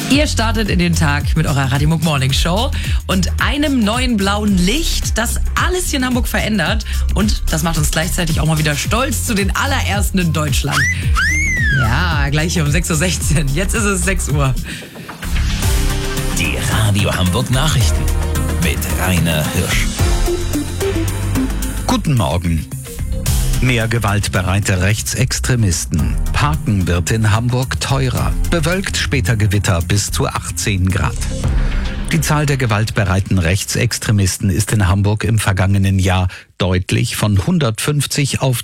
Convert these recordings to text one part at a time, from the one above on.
Ihr startet in den Tag mit eurer Radio Muck Morning Show und einem neuen blauen Licht, das alles hier in Hamburg verändert. Und das macht uns gleichzeitig auch mal wieder stolz zu den allerersten in Deutschland. Ja, gleich hier um 6.16 Uhr. Jetzt ist es 6 Uhr. Die Radio Hamburg Nachrichten mit Rainer Hirsch. Guten Morgen. Mehr gewaltbereite Rechtsextremisten. Parken wird in Hamburg teurer. Bewölkt, später Gewitter bis zu 18 Grad. Die Zahl der gewaltbereiten Rechtsextremisten ist in Hamburg im vergangenen Jahr deutlich von 150 auf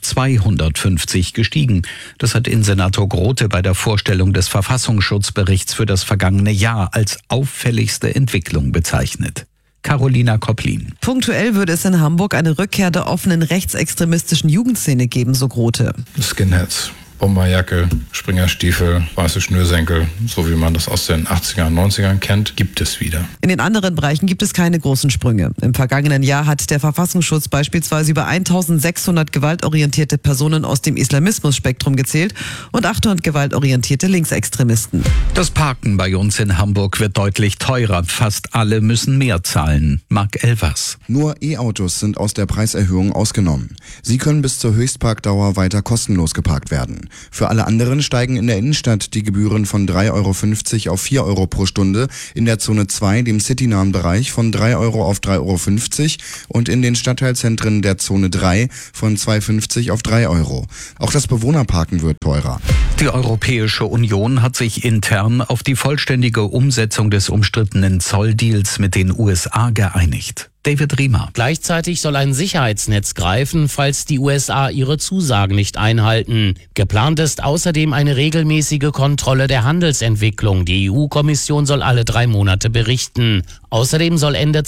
250 gestiegen. Das hat Innensenator Grote bei der Vorstellung des Verfassungsschutzberichts für das vergangene Jahr als auffälligste Entwicklung bezeichnet. Carolina Kopplin. Punktuell würde es in Hamburg eine Rückkehr der offenen rechtsextremistischen Jugendszene geben, so Grote. Skinheads, Bomberjacke, Springerstiefel, weiße Schnürsenkel, so wie man das aus den 80ern und 90ern kennt, gibt es wieder. In den anderen Bereichen gibt es keine großen Sprünge. Im vergangenen Jahr hat der Verfassungsschutz beispielsweise über 1600 gewaltorientierte Personen aus dem Islamismus-Spektrum gezählt und 800 gewaltorientierte Linksextremisten. Das Parken bei uns in Hamburg wird deutlich teurer. Fast alle müssen mehr zahlen. Marc Elvers. Nur E-Autos sind aus der Preiserhöhung ausgenommen. Sie können bis zur Höchstparkdauer weiter kostenlos geparkt werden. Für alle anderen steigen in der Innenstadt die Gebühren von 3,50 € auf 4 € pro Stunde, in der Zone 2, dem citynahen Bereich, von 3 € auf 3,50 € und in den Stadtteilzentren der Zone 3 von 2,50 auf 3 €. Auch das Bewohnerparken wird teurer. Die Europäische Union hat sich intern auf die vollständige Umsetzung des umstrittenen Zolldeals mit den USA geeinigt. David Riemer. Gleichzeitig soll ein Sicherheitsnetz greifen, falls die USA ihre Zusagen nicht einhalten. Geplant ist außerdem eine regelmäßige Kontrolle der Handelsentwicklung. Die EU-Kommission soll alle 3 Monate berichten. Außerdem soll Ende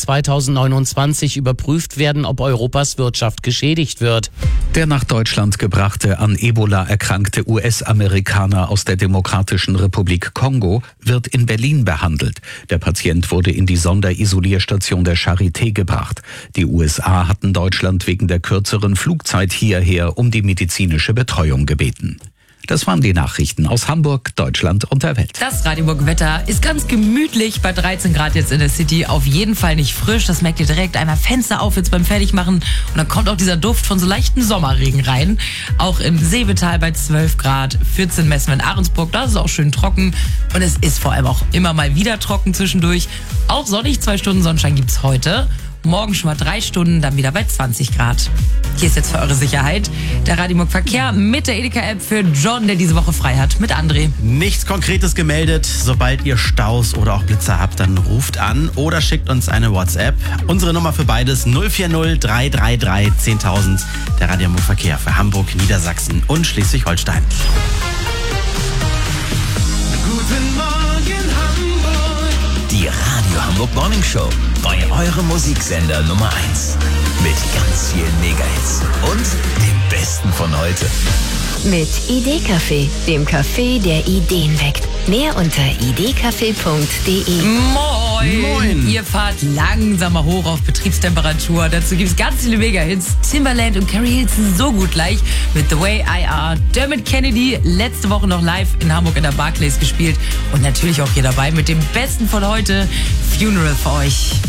2029 überprüft werden, ob Europas Wirtschaft geschädigt wird. Der nach Deutschland gebrachte, an Ebola erkrankte US-Amerikaner aus der Demokratischen Republik Kongo wird in Berlin behandelt. Der Patient wurde in die Sonderisolierstation der Charité gebracht. Die USA hatten Deutschland wegen der kürzeren Flugzeit hierher um die medizinische Betreuung gebeten. Das waren die Nachrichten aus Hamburg, Deutschland und der Welt. Das Radio Muck Wetter ist ganz gemütlich bei 13 Grad jetzt in der City. Auf jeden Fall nicht frisch. Das merkt ihr direkt. Einmal Fenster auf jetzt beim Fertigmachen. Und dann kommt auch dieser Duft von so leichten Sommerregen rein. Auch im Seebetal bei 12 Grad. 14 messen wir in Ahrensburg. Das ist auch schön trocken. Und es ist vor allem auch immer mal wieder trocken zwischendurch. Auch sonnig, 2 Stunden Sonnenschein gibt's heute. Morgen schon mal 3 Stunden, dann wieder bei 20 Grad. Hier ist jetzt für eure Sicherheit der Radio Muck Verkehr mit der Edeka-App für John, der diese Woche frei hat, mit André. Nichts Konkretes gemeldet. Sobald ihr Staus oder auch Blitzer habt, dann ruft an oder schickt uns eine WhatsApp. Unsere Nummer für beides 040 333 10.000. Der Radio Muck Verkehr für Hamburg, Niedersachsen und Schleswig-Holstein. Guten Morgen Hamburg. Die Radio Hamburg Morning Show bei eurem Musiksender Nummer 1. Mit ganz vielen Megahits und dem Besten von heute. Mit Idee-Café, dem Café, der Ideen weckt. Mehr unter idcafé.de. Moin! Moin! Ihr fahrt langsamer hoch auf Betriebstemperatur. Dazu gibt es ganz viele Mega-Hits. Timbaland und Carrie Hilson so gut gleich mit The Way I Are. Dermot Kennedy letzte Woche noch live in Hamburg in der Barclays gespielt. Und natürlich auch hier dabei mit dem Besten von heute. Funeral für euch.